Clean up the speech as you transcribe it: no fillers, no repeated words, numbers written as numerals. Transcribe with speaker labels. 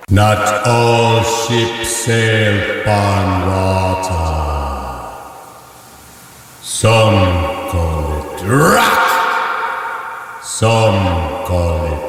Speaker 1: Not all ships sail upon water. Some call it rock, some call it